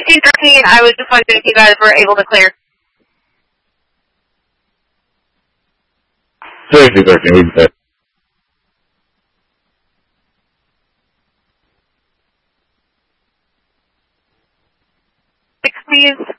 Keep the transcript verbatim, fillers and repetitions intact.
fifteen thirteen, I was just wondering if you guys were able to clear. fifteen thirteen, we can say. Six, please.